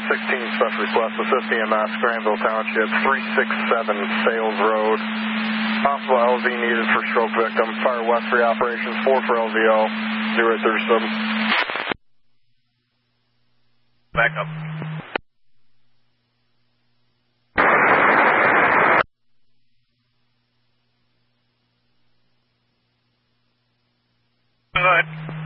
16 special request, assist EMS, Granville Township, 367 Sales Road. Possible LZ needed for stroke victim. Fire West 3 operations, 4 for LVO, 037. Back up. Go ahead.